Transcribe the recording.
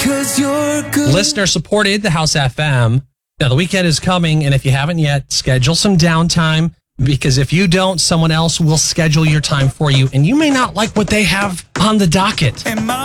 'cause you're good. Listener supported the House FM. Now, the weekend is coming, and if you haven't yet, schedule some downtime, because if you don't, someone else will schedule your time for you, and you may not like what they have on the docket. And my